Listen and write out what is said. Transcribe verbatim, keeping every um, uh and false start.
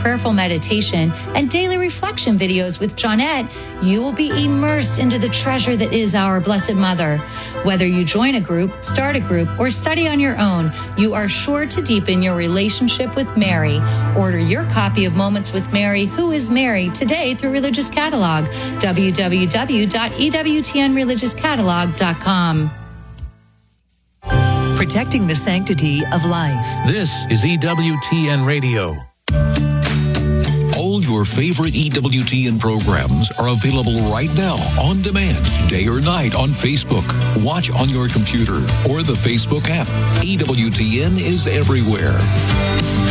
prayerful meditation, and daily reflection videos with Johnette, you will be immersed into the treasure that is our Blessed Mother. Whether you join a group, start a group, or study on your own, you are sure to deepen your relationship with Mary. Order your copy of Moments with Mary, Who is Mary, today through Religious Catalog, w w w dot e w t n religious catalog dot com. Protecting the sanctity of life. This is E W T N Radio. All your favorite E W T N programs are available right now on demand, day or night on Facebook. Watch on your computer or the Facebook app. E W T N is everywhere.